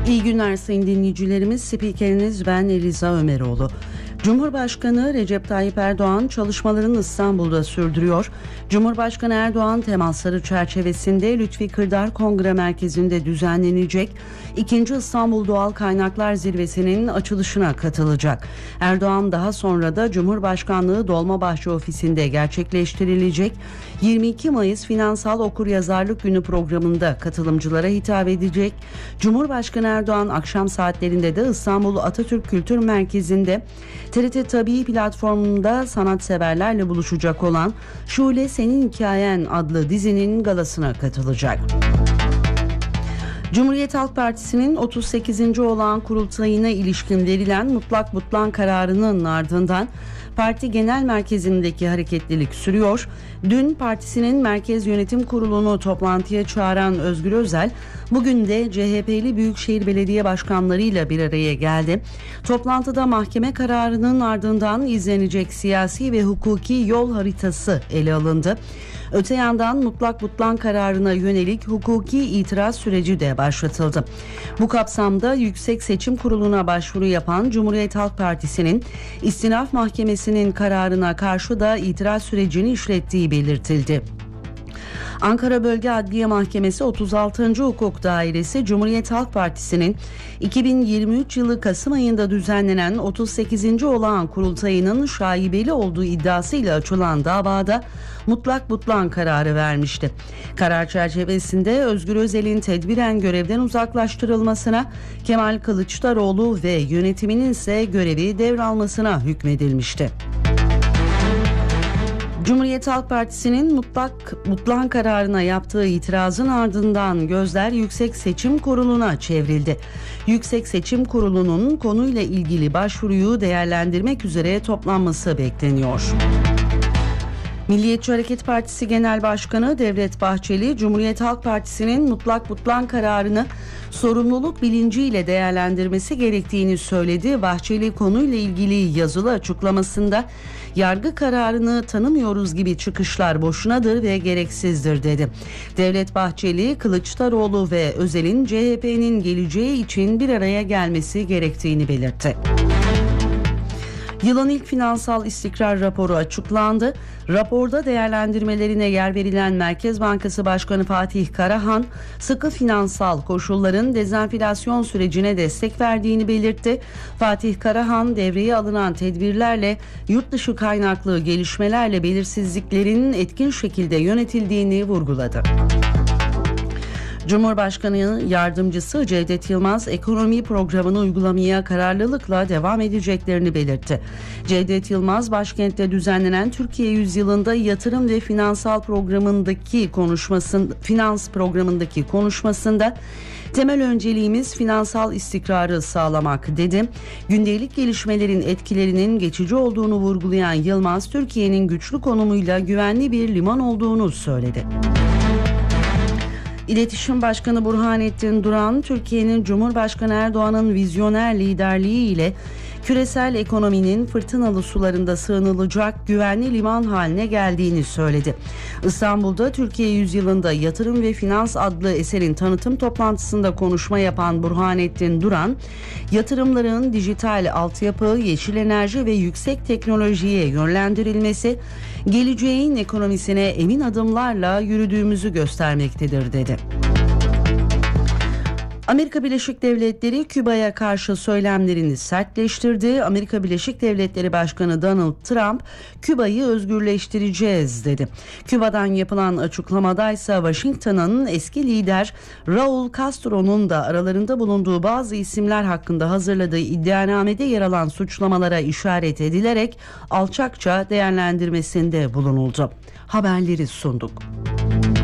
İyi günler sayın dinleyicilerimiz. Spikeriniz ben Eliza Ömeroğlu. Cumhurbaşkanı Recep Tayyip Erdoğan çalışmalarını İstanbul'da sürdürüyor. Cumhurbaşkanı Erdoğan temasları çerçevesinde Lütfi Kırdar Kongre Merkezi'nde düzenlenecek 2. İstanbul Doğal Kaynaklar Zirvesi'nin açılışına katılacak. Erdoğan daha sonra da Cumhurbaşkanlığı Dolmabahçe Ofisi'nde gerçekleştirilecek 22 Mayıs Finansal Okuryazarlık Günü programında katılımcılara hitap edecek. Cumhurbaşkanı Erdoğan akşam saatlerinde de İstanbul Atatürk Kültür Merkezi'nde TRT Tabii platformunda sanatseverlerle buluşacak olan Şule Senin Hikayen adlı dizinin galasına katılacak. Cumhuriyet Halk Partisi'nin 38. olağan kurultayına ilişkin verilen mutlak butlan kararının ardından parti genel merkezindeki hareketlilik sürüyor. Dün partisinin Merkez Yönetim Kurulu'nu toplantıya çağıran Özgür Özel, bugün de CHP'li Büyükşehir Belediye Başkanlarıyla bir araya geldi. Toplantıda mahkeme kararının ardından izlenecek siyasi ve hukuki yol haritası ele alındı. Öte yandan mutlak butlan kararına yönelik hukuki itiraz süreci de başlatıldı. Bu kapsamda Yüksek Seçim Kurulu'na başvuru yapan Cumhuriyet Halk Partisi'nin İstinaf Mahkemesi'nin kararına karşı da itiraz sürecini işlettiği belirtildi. Ankara Bölge Adliye Mahkemesi 36. Hukuk Dairesi Cumhuriyet Halk Partisi'nin 2023 yılı Kasım ayında düzenlenen 38. olağan kurultayının şaibeli olduğu iddiasıyla açılan davada mutlak butlan kararı vermişti. Karar çerçevesinde Özgür Özel'in tedbiren görevden uzaklaştırılmasına, Kemal Kılıçdaroğlu ve yönetiminin ise görevi devralmasına hükmedilmişti. Cumhuriyet Halk Partisi'nin mutlak butlan kararına yaptığı itirazın ardından gözler Yüksek Seçim Kurulu'na çevrildi. Yüksek Seçim Kurulu'nun konuyla ilgili başvuruyu değerlendirmek üzere toplanması bekleniyor. Milliyetçi Hareket Partisi Genel Başkanı Devlet Bahçeli, Cumhuriyet Halk Partisi'nin mutlak butlan kararını sorumluluk bilinciyle değerlendirmesi gerektiğini söyledi. Bahçeli konuyla ilgili yazılı açıklamasında yargı kararını tanımıyoruz gibi çıkışlar boşunadır ve gereksizdir dedi. Devlet Bahçeli, Kılıçdaroğlu ve Özel'in CHP'nin geleceği için bir araya gelmesi gerektiğini belirtti. Yılın ilk finansal istikrar raporu açıklandı. Raporda değerlendirmelerine yer verilen Merkez Bankası Başkanı Fatih Karahan, sıkı finansal koşulların dezenflasyon sürecine destek verdiğini belirtti. Fatih Karahan, devreye alınan tedbirlerle yurt dışı kaynaklı gelişmelerle belirsizliklerin etkin şekilde yönetildiğini vurguladı. Cumhurbaşkanı Yardımcısı Cevdet Yılmaz ekonomi programını uygulamaya kararlılıkla devam edeceklerini belirtti. Cevdet Yılmaz başkentte düzenlenen Türkiye Yüzyılı'nda yatırım ve finans programındaki konuşmasında temel önceliğimiz finansal istikrarı sağlamak dedi. Gündelik gelişmelerin etkilerinin geçici olduğunu vurgulayan Yılmaz, Türkiye'nin güçlü konumuyla güvenli bir liman olduğunu söyledi. İletişim Başkanı Burhanettin Duran, Türkiye'nin Cumhurbaşkanı Erdoğan'ın vizyoner liderliği ile küresel ekonominin fırtınalı sularında sığınılacak güvenli liman haline geldiğini söyledi. İstanbul'da Türkiye Yüzyılı'nda Yatırım ve Finans adlı eserin tanıtım toplantısında konuşma yapan Burhanettin Duran, yatırımların dijital altyapı, yeşil enerji ve yüksek teknolojiye yönlendirilmesi, geleceğin ekonomisine emin adımlarla yürüdüğümüzü göstermektedir dedi. Amerika Birleşik Devletleri Küba'ya karşı söylemlerini sertleştirdi. Amerika Birleşik Devletleri Başkanı Donald Trump, Küba'yı özgürleştireceğiz dedi. Küba'dan yapılan açıklamadaysa Washington'ın eski lider Raul Castro'nun da aralarında bulunduğu bazı isimler hakkında hazırladığı iddianamede yer alan suçlamalara işaret edilerek alçakça değerlendirmesinde bulunuldu. Haberleri sunduk.